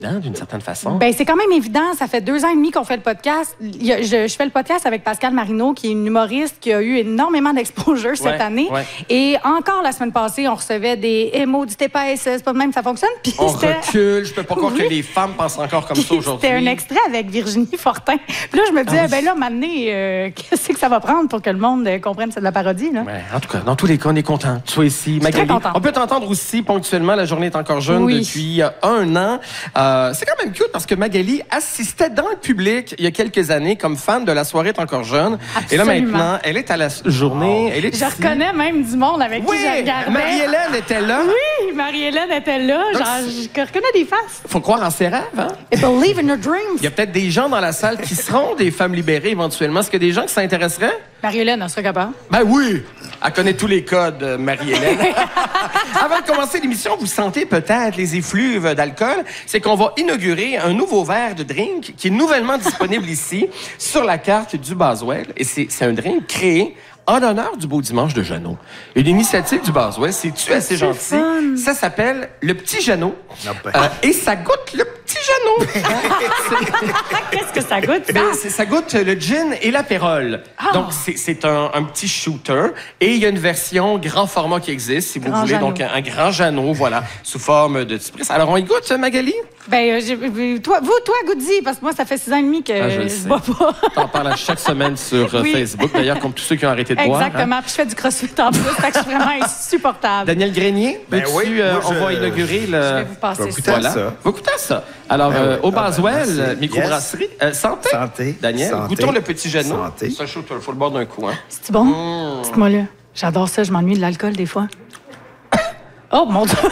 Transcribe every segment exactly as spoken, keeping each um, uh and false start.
d'une certaine façon. Ben c'est quand même évident. Ça fait deux ans et demi qu'on fait le podcast. Je, je fais le podcast avec Pascal Marino, qui est une humoriste qui a eu énormément d'exposure cette ouais, année. Ouais. Et encore la semaine passée, on recevait des émots du T P S. C'est pas de même que ça fonctionne. Puis on recule. Je peux pas croire oui. que les femmes pensent encore comme ça aujourd'hui. C'était un extrait avec Virginie Fortin. Puis là, je me disais, ah, oui. ben là, maintenant, euh, qu'est-ce que ça va prendre pour que le monde euh, comprenne que c'est de la parodie, là? Ouais, en tout cas, dans tous les cas, on est content que tu sois ici. Magali, on peut t'entendre aussi ponctuellement. La journée est encore jeune oui. depuis euh, un an. Euh, c'est quand même cute parce que Magali assistait dans le public il y a quelques années comme fan de La soirée est encore jeune. Absolument. Et là, maintenant, elle est à la journée. Oh. Elle est je ici. reconnais même du monde avec oui, qui je regardais. Marie-Hélène était là. Oui, Marie-Hélène était là. Donc, genre, je reconnais des faces. Faut croire en ses rêves, hein? Et believe in your dreams. Il y a peut-être des gens dans la salle qui seront des femmes libérées éventuellement. Est-ce qu'il y a des gens qui s'intéresseraient? Marie-Hélène, elle serait capable. Ben oui! Elle connaît tous les codes, Marie-Hélène. Avant de commencer l'émission, vous sentez peut-être les effluves d'alcool. C'est qu'on va inaugurer un nouveau verre de drink qui est nouvellement disponible ici, sur la carte du Boswell. Et c'est, c'est un drink créé en l'honneur du Beau Dimanche de Jeannot. Une initiative du Boswell, c'est-tu assez gentil? Fun. Ça s'appelle le Petit Jeannot. Ah ben. euh, et ça goûte le Petit Jeannot. Qu'est-ce que ça goûte, ça? Ben, ça goûte le gin et l'apérole. Oh. Donc, c'est, c'est un, un petit shooter. Et il y a une version grand format qui existe, si grand vous voulez. Jeannot. Donc, un, un grand Jeannot, voilà, sous forme de petit prix. Alors, on y goûte, Magali? Ben, euh, toi, vous, toi, goûte-y, parce que moi, ça fait six ans et demi que ah, je, je bois pas. T'en parles chaque semaine sur oui. Facebook, d'ailleurs, comme tous ceux qui ont arrêté de boire. Exactement. Hein? Puis je fais du crossfit en plus, fait que je suis vraiment insupportable. Daniel Grenier, ben oui, euh, moi, on je... va inaugurer le... Je vais vous passer va ça. Voilà. ça. Va goûter ça. Alors, ben euh, oui. au Boswell, ah, ben, microbrasserie. Yes. Euh, santé. Santé. Daniel, santé. Goûtons le Petit Jeannot. Santé. Ça, il faut le boire d'un coup. Hein. C'est bon? Mmh. Dites-moi là. J'adore ça, je m'ennuie de l'alcool des fois. Oh, mon Dieu!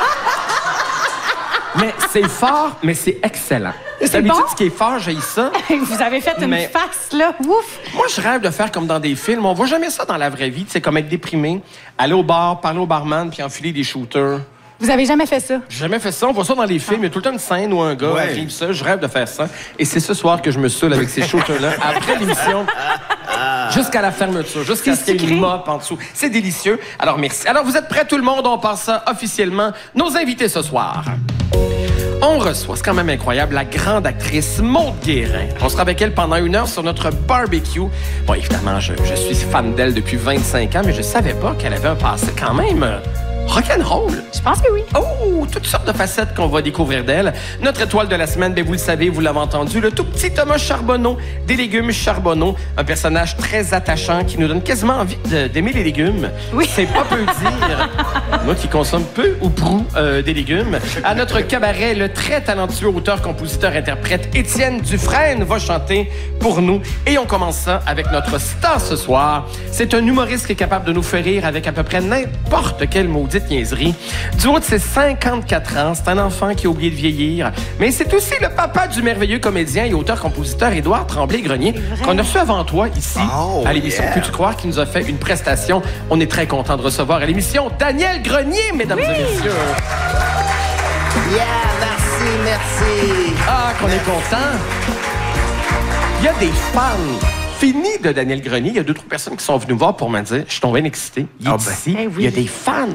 Mais c'est fort, mais c'est excellent. C'est bon? Ce qui est fort, j'ai ça. Vous avez fait une mais... face, là. Ouf! Moi, je rêve de faire comme dans des films. On voit jamais ça dans la vraie vie. C'est comme être déprimé, aller au bar, parler au barman, puis enfiler des shooters. Vous avez jamais fait ça? J'ai jamais fait ça. On voit ça dans les films. Il y a tout le temps une scène où un gars ouais. arrive ça. Je rêve de faire ça. Et c'est ce soir que je me saoule avec ces shooters-là. Après l'émission, jusqu'à la fermeture, jusqu'à ce qu'il y ait une mop en dessous. C'est délicieux. Alors, merci. Alors, vous êtes prêts, tout le monde? On passe ça officiellement. Nos invités ce soir. On reçoit, c'est quand même incroyable, la grande actrice Maude Guérin. On sera avec elle pendant une heure sur notre barbecue. Bon, évidemment, je, je suis fan d'elle depuis vingt-cinq ans, mais je savais pas qu'elle avait un passé quand même euh, rock'n'roll. Je pense que oui. Oh, toutes sortes de facettes qu'on va découvrir d'elle. Notre étoile de la semaine, bien, vous le savez, vous l'avez entendu, le tout petit Thomas Charbonneau, des légumes Charbonneau, un personnage très attachant qui nous donne quasiment envie de, d'aimer les légumes. Oui. C'est pas peu dire. Moi qui consomme peu ou prou euh, des légumes. À notre cabaret, le très talentueux auteur, compositeur, interprète Étienne Dufresne va chanter pour nous. Et on commence ça avec notre star ce soir. C'est un humoriste qui est capable de nous faire rire avec à peu près n'importe quelle maudite niaiserie. Du haut de ses cinquante-quatre ans, c'est un enfant qui a oublié de vieillir. Mais c'est aussi le papa du merveilleux comédien et auteur-compositeur Édouard Tremblay-Grenier qu'on a reçu avant toi ici oh, à l'émission yeah. Peux-tu croire qui nous a fait une prestation. On est très content de recevoir à l'émission Daniel Grenier, mesdames oui. et messieurs. Yeah, merci, merci. Ah, qu'on est content. Il y a des fans finis de Daniel Grenier. Il y a deux, trois personnes qui sont venues me voir pour me dire, je suis tombé excité. Il est oh ben. ici. Eh oui. Il y a des fans.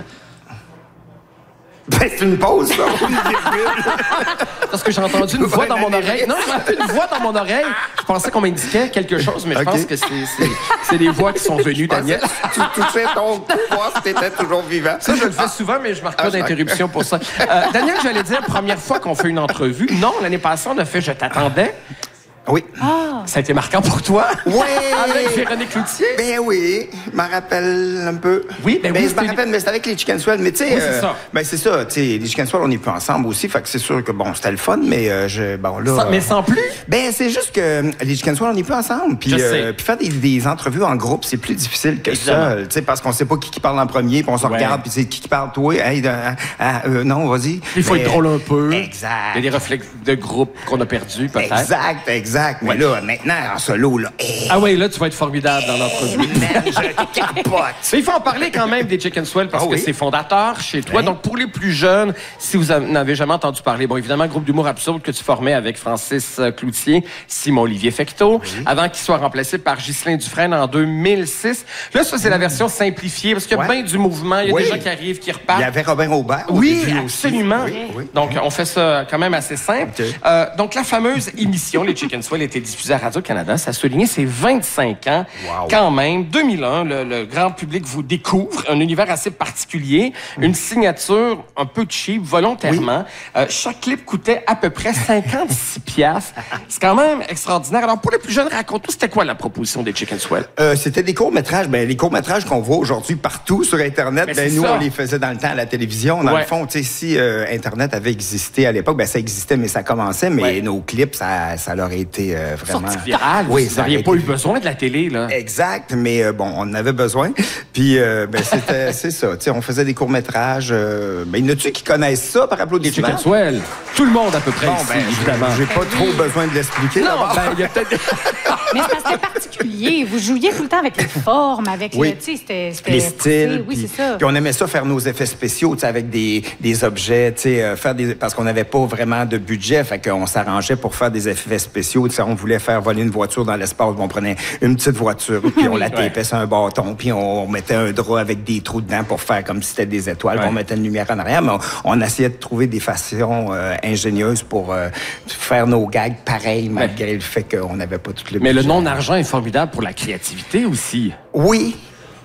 Ben, c'est une pause, ça. Parce que j'ai entendu une voix dans mon oreille. Non, j'ai entendu une voix dans mon oreille. Je pensais qu'on m'indiquait quelque chose, mais je okay. pense que c'est, c'est, c'est des voix qui sont venues, Daniel. Tu touchais ton cou, voir si t'étais toujours vivant. Ça, je le fais souvent, mais je marque pas ah, d'interruption pour ça. Euh, Daniel, j'allais dire, première fois qu'on fait une entrevue. Non, l'année passée, on a fait « Je t'attendais ». Oui. Ah. Ça a été marquant pour toi? Oui. Avec Véronique Cloutier? Ben oui. Je m'en rappelle un peu. Oui, ben, ben oui. Je m'en rappelle, mais c'était avec les Chicken Swell. Mais tu sais, oui, c'est euh, ça. Ben c'est ça. Tu sais, les Chicken Swell, on n'est plus ensemble aussi. Fait que c'est sûr que bon, c'était le fun, mais euh, je, bon là. Sans, mais sans plus? Ben c'est juste que les Chicken Swell, on n'est plus ensemble. Puis, euh, puis faire des, des entrevues en groupe, c'est plus difficile que ça. Tu sais, parce qu'on sait pas qui, qui parle en premier, puis on se ouais. regarde, puis c'est qui qui parle toi. Hey, euh, euh, non, vas-y. Il faut mais, être drôle un peu. Exact. Il y a des réflexes de groupe qu'on a perdus, peut-être. Exact, exact. Exact. Ouais. Mais là, maintenant, en solo, là... Hey. Ah oui, là, tu vas être formidable dans l'entrevue. Je capote. Il faut en parler quand même des Chicken Swell parce oh, que oui. c'est fondateur chez toi. Hein? Donc, pour les plus jeunes, si vous n'avez jamais entendu parler, bon, évidemment, groupe d'humour absurde que tu formais avec Francis Cloutier, Simon-Olivier Fecteau, oui. avant qu'il soit remplacé par Ghislain Dufresne en deux mille six. Là, ça, c'est la version simplifiée parce qu'il y a ouais. bien du mouvement. Il y a oui. des gens qui arrivent, qui repartent. Il y avait Robin Aubert. Oui, absolument. Oui, oui. Donc, on fait ça quand même assez simple. Okay. Euh, donc, la fameuse émission, les Chicken Swell, était diffusée à Radio-Canada. Ça a souligné ses vingt-cinq ans. Wow. Quand même, deux mille un, le, le grand public vous découvre. Un univers assez particulier. Mm. Une signature un peu cheap, volontairement. Oui. Euh, chaque clip coûtait à peu près cinquante-six piastres. C'est quand même extraordinaire. Alors, pour les plus jeunes, raconte-nous, c'était quoi la proposition des Chicken Swell? Euh, c'était des courts-métrages. Ben, les courts-métrages qu'on voit aujourd'hui partout sur Internet, ben, nous, ça. on les faisait dans le temps à la télévision. Dans ouais. le fond, tu sais, si euh, Internet avait existé à l'époque, ben, ça existait, mais ça commençait. Mais ouais. nos clips, ça, ça leur a été euh, vraiment... Sorti viral. Oui, ça n'aurait pas eu besoin de la télé, là. Exact, mais euh, bon, on en avait besoin. Puis, euh, ben, c'était, c'est ça. Tu sais, on faisait des courts-métrages. Euh, ben, il y en a-tu qui connaissent ça par applaudissement? Chicken Swell. Tout le monde, à peu près, bon, ici, ben, évidemment. J'ai pas trop besoin de l'expliquer. Non, ben, il y a peut-être... Mais c'est parce que particulier. Vous jouiez tout le temps avec les formes, avec oui. le, tu sais, c'était, c'était... les styles. Oui, puis, c'est ça. Puis on aimait ça faire nos effets spéciaux, tu sais, avec des, des objets, tu sais, euh, faire des... Parce qu'on n'avait pas vraiment de budget, fait qu'on s'arrangeait pour faire des effets spéciaux. Tu sais, on voulait faire voler une voiture dans l'espace, on prenait une petite voiture, puis on la tapait ouais. sur un bâton, puis on mettait un drap avec des trous dedans pour faire comme si c'était des étoiles, ouais. puis on mettait une lumière en arrière, mais on, on essayait de trouver des façons euh, ingénieuses pour euh, faire nos gags pareils, malgré ouais. le fait qu'on n'avait pas tout le Mais budget. le non-argent est formidable pour la créativité aussi. Oui.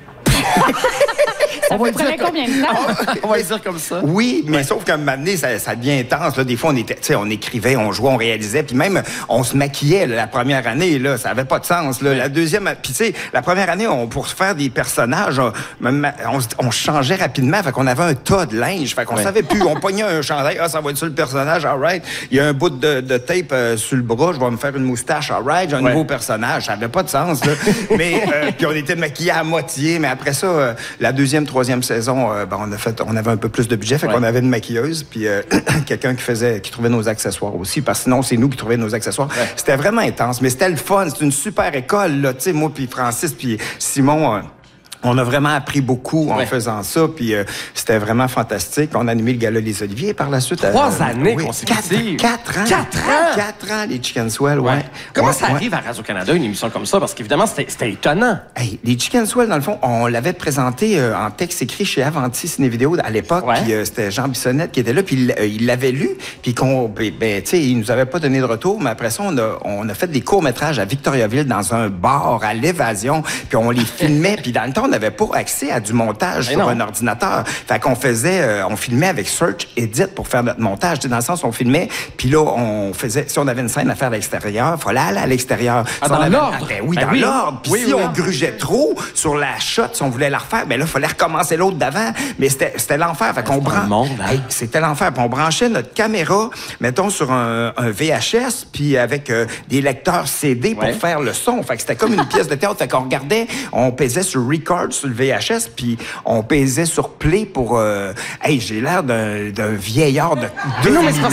Ça vous prenait combien de temps? On va le dire comme ça. Oui, mais ouais. sauf qu'à un moment donné, ça, ça devient intense. Là. Des fois, on était, tu sais, on écrivait, on jouait, on réalisait, puis même, on se maquillait là, la première année. Là, ça avait pas de sens. Là. Ouais. La deuxième, puis tu sais, la première année, on, pour se faire des personnages, on, on, on changeait rapidement. Fait qu'on avait un tas de linge. Fait qu'on ouais. savait plus. On pognait un chandail. Ah, ça va être sur le personnage. All right. Il y a un bout de, de tape euh, sur le bras. Je vais me faire une moustache. All right. J'ai un ouais. nouveau personnage. Ça avait pas de sens. Là. mais euh, puis on était maquillés à moitié. Mais après ça, euh, la deuxième, troisième saison. Euh, ben, on a fait, on avait un peu plus de budget, fait ouais. qu'on avait une maquilleuse, puis euh, quelqu'un qui faisait, qui trouvait nos accessoires aussi, parce que sinon c'est nous qui trouvions nos accessoires. Ouais. C'était vraiment intense, mais c'était le fun. C'était une super école là, tu sais, moi puis Francis puis Simon. Euh, On a vraiment appris beaucoup en ouais. faisant ça, puis euh, c'était vraiment fantastique. On a animé le Gala Les Oliviers par la suite. Trois euh, années oui, consécutives. Quatre ans. Quatre ans. Quatre ans, les Chicken Swell, ouais. ouais. Comment ouais, ça ouais. arrive à Radio-Canada, une émission comme ça? Parce qu'évidemment, c'était, c'était étonnant. Hey, les Chicken Swell, dans le fond, on l'avait présenté euh, en texte écrit chez Avanti Ciné-Vidéo à l'époque, ouais. puis euh, c'était Jean Bissonnette qui était là, puis il, euh, il l'avait lu, puis qu'on, ben, ben tu sais, il nous avait pas donné de retour, mais après ça, on a, on a fait des courts-métrages à Victoriaville dans un bar, à l'Évasion, puis on les filmait, puis dans le temps, on n'avait pas accès à du montage mais sur non. un ordinateur. Fait qu'on faisait, euh, on filmait avec Search Edit pour faire notre montage. T'sais, dans le sens, on filmait, puis là, on faisait, si on avait une scène à faire à l'extérieur, il fallait aller à l'extérieur. Ah, si dans avait, l'ordre? Ah, ben oui, ben dans oui. l'ordre. Puis oui, si oui, on oui. grugeait trop sur la shot, si on voulait la refaire, ben là, il fallait recommencer l'autre d'avant. Mais c'était, c'était l'enfer. Fait qu'on bran... monde, hein? hey, c'était l'enfer. Puis on branchait notre caméra, mettons, sur un, un V H S, puis avec euh, des lecteurs C D pour ouais. faire le son. Fait que c'était comme une pièce de théâtre. Fait qu'on regardait, on pesait sur Record, sur le V H S, puis on pesait sur Play pour... Euh... Hey, j'ai l'air d'un, d'un vieillard de deux mille ans. Non, mais c'est parce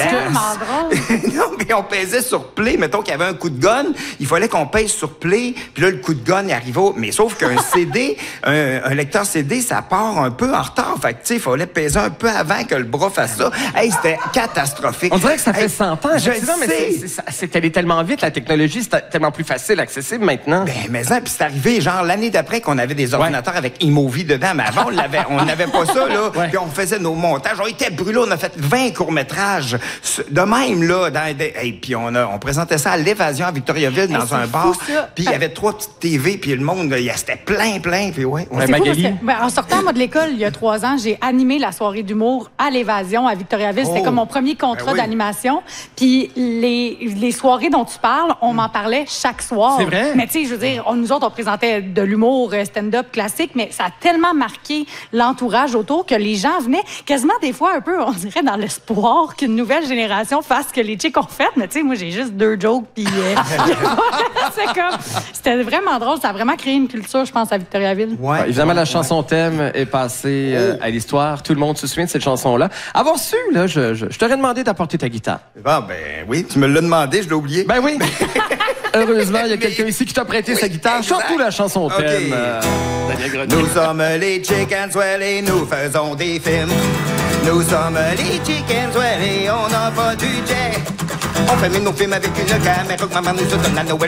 que... non, mais on pesait sur Play. Mettons qu'il y avait un coup de gun, il fallait qu'on pèse sur Play, puis là, le coup de gun, il arrivait... Mais sauf qu'un C D, un, un lecteur C D, ça part un peu en retard. Fait que, tu sais, il fallait peser un peu avant que le bras fasse ça. Hey, c'était catastrophique. On dirait que ça fait hey, cent ans. Je sais. Mais c'est, c'est, c'est allé tellement vite, la technologie, c'est tellement plus facile, accessible maintenant. Ben, mais ça, puis c'est arrivé, genre, l'année d'après qu'on avait des ordinateurs ouais. avec iMovie dedans, mais avant, on l'avait, on n'avait pas ça, là. Ouais. Puis on faisait nos montages. On était brûlés, on a fait vingt courts-métrages. De même, là. Dans des... hey, puis on, a, on présentait ça à l'Évasion à Victoriaville, dans hey, un bar. Puis il y avait trois petites T V, puis le monde, là, c'était plein, plein. Puis ouais. ouais. C'est fou parce que, ben, en sortant, moi, de l'école, il y a trois ans, j'ai animé la soirée d'humour à l'Évasion à Victoriaville. Oh. C'était comme mon premier contrat ben oui. d'animation. Puis les, les soirées dont tu parles, on m'en parlait chaque soir. C'est vrai? Mais tu sais, je veux dire, on, nous autres, on présentait de l'humour stand-up classique. classique, mais ça a tellement marqué l'entourage autour que les gens venaient quasiment des fois un peu, on dirait, dans l'espoir qu'une nouvelle génération fasse ce que les chicks ont fait. Mais tu sais, moi, j'ai juste deux jokes, puis euh, c'est comme... C'était vraiment drôle. Ça a vraiment créé une culture, je pense, à Victoriaville. Ouais, ouais, évidemment, ouais, la chanson ouais. thème est passée euh, à l'histoire. Tout le monde se souvient de cette chanson-là. Avoir su, là, je, je, je t'aurais demandé d'apporter ta guitare. Ah, ben oui, tu me l'as demandé, je l'ai oublié. Ben oui. Heureusement, il y a quelqu'un ici qui t'a prêté oui, sa guitare. Chante-nous la chanson thème. Okay. Euh, nous sommes les Chickens Well et nous faisons des films. Nous sommes les Chickens Well et on n'a pas de budget. On fait nos films avec une caméra que maman nous a donné à Noël.